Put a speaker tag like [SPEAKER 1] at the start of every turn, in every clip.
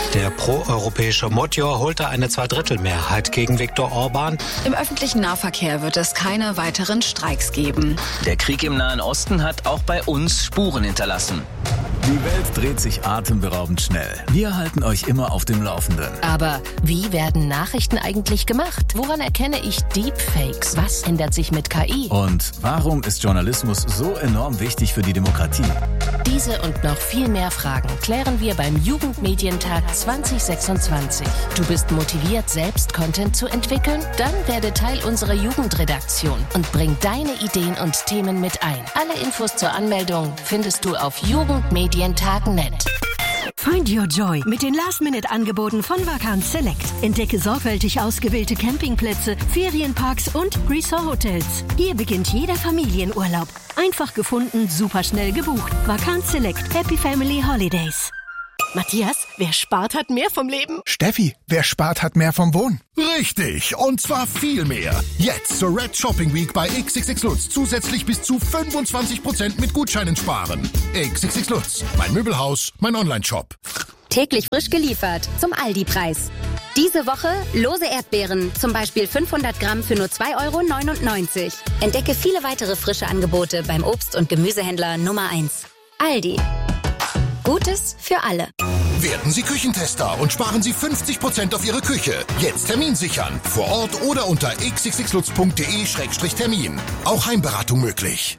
[SPEAKER 1] Der proeuropäische Motjor holte eine Zweidrittelmehrheit gegen Viktor Orban.
[SPEAKER 2] Im öffentlichen Nahverkehr wird es keine weiteren Streiks geben.
[SPEAKER 3] Der Krieg im Nahen Osten hat auch bei uns Spuren hinterlassen.
[SPEAKER 4] Die Welt dreht sich atemberaubend schnell. Wir halten euch immer auf dem Laufenden.
[SPEAKER 5] Aber wie werden Nachrichten eigentlich gemacht? Woran erkenne ich Deepfakes? Was ändert sich mit KI?
[SPEAKER 4] Und warum ist Journalismus so enorm wichtig für die Demokratie?
[SPEAKER 5] Diese und noch viel mehr Fragen klären wir beim Jugendmedientag 2026. Du bist motiviert, selbst Content zu entwickeln? Dann werde Teil unserer Jugendredaktion und bring deine Ideen und Themen mit ein. Alle Infos zur Anmeldung findest du auf jugendmedientag.net.
[SPEAKER 6] Find your joy mit den Last-Minute-Angeboten von Vacanz Select. Entdecke sorgfältig ausgewählte Campingplätze, Ferienparks und Resort-Hotels. Hier beginnt jeder Familienurlaub. Einfach gefunden, super schnell gebucht. Vacanz Select. Happy Family Holidays.
[SPEAKER 5] Matthias, wer spart, hat mehr vom Leben.
[SPEAKER 7] Steffi, wer spart, hat mehr vom Wohnen. Richtig, und zwar viel mehr. Jetzt zur Red Shopping Week bei XXX Lutz zusätzlich bis zu 25% mit Gutscheinen sparen. XXX Lutz, mein Möbelhaus, mein Online-Shop.
[SPEAKER 8] Täglich frisch geliefert zum Aldi-Preis. Diese Woche lose Erdbeeren, zum Beispiel 500 Gramm für nur 2,99 €. Entdecke viele weitere frische Angebote beim Obst- und Gemüsehändler Nummer 1. Aldi. Gutes für alle.
[SPEAKER 7] Werden Sie Küchentester und sparen Sie 50% auf Ihre Küche. Jetzt Termin sichern. Vor Ort oder unter xxxlutz.de/termin. Auch Heimberatung möglich.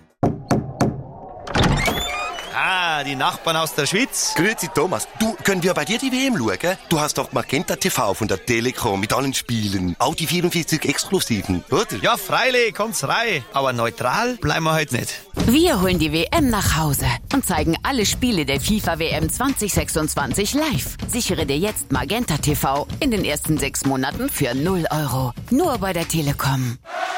[SPEAKER 9] Ah, die Nachbarn aus der Schweiz.
[SPEAKER 10] Grüezi Thomas, du, können wir bei dir die WM schauen? Du hast doch Magenta TV von der Telekom mit allen Spielen. Auch die 44 Exklusiven, oder?
[SPEAKER 9] Ja, freilich, kommt's rein. Aber neutral bleiben wir heute nicht.
[SPEAKER 11] Wir holen die WM nach Hause und zeigen alle Spiele der FIFA-WM 2026 live. Sichere dir jetzt Magenta TV in den ersten 6 Monaten für 0 €. Nur bei der Telekom.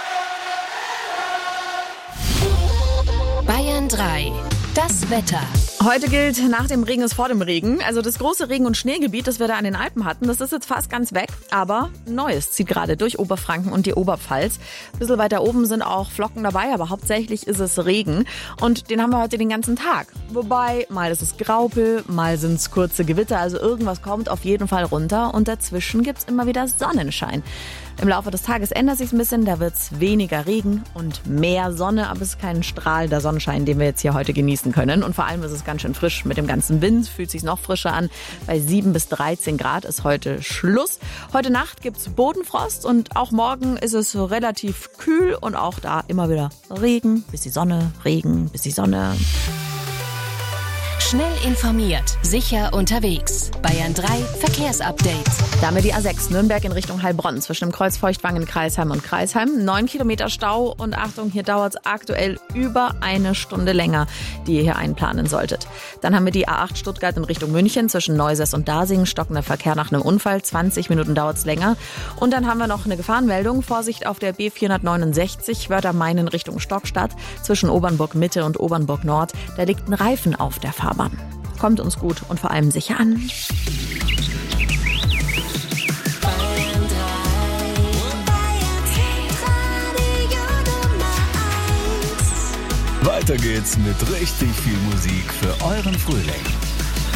[SPEAKER 5] Bayern 3. Das Wetter.
[SPEAKER 12] Heute gilt, nach dem Regen ist vor dem Regen. Also das große Regen- und Schneegebiet, das wir da an den Alpen hatten, das ist jetzt fast ganz weg. Aber Neues zieht gerade durch Oberfranken und die Oberpfalz. Ein bisschen weiter oben sind auch Flocken dabei, aber hauptsächlich ist es Regen. Und den haben wir heute den ganzen Tag. Wobei, mal ist es Graupel, mal sind es kurze Gewitter. Also irgendwas kommt auf jeden Fall runter. Und dazwischen gibt's immer wieder Sonnenschein. Im Laufe des Tages ändert sich ein bisschen, da wird's weniger Regen und mehr Sonne, aber es ist kein strahlender Sonnenschein, den wir jetzt hier heute genießen können. Und vor allem ist es ganz schön frisch mit dem ganzen Wind, fühlt sich noch frischer an. Bei 7 bis 13 Grad ist heute Schluss. Heute Nacht gibt's Bodenfrost und auch morgen ist es relativ kühl und auch da immer wieder Regen, bis die Sonne, Regen, bis die Sonne.
[SPEAKER 5] Schnell informiert, sicher unterwegs. Bayern 3 Verkehrsupdate.
[SPEAKER 12] Damit die A6 Nürnberg in Richtung Heilbronn zwischen dem Kreuz Feuchtwangen, Kreisheim und Kreisheim. 9 Kilometer Stau und Achtung, hier dauert es aktuell über 1 Stunde länger, die ihr hier einplanen solltet. Dann haben wir die A8 Stuttgart in Richtung München zwischen Neusäß und Dasingen. Stockender Verkehr nach einem Unfall, 20 Minuten dauert es länger. Und dann haben wir noch eine Gefahrenmeldung. Vorsicht auf der B469 Wörther-Main in Richtung Stockstadt zwischen Obernburg Mitte und Obernburg Nord. Da liegt ein Reifen auf der Fahrbahn. Kommt uns gut und vor allem sicher an.
[SPEAKER 4] Weiter geht's mit richtig viel Musik für euren Frühling.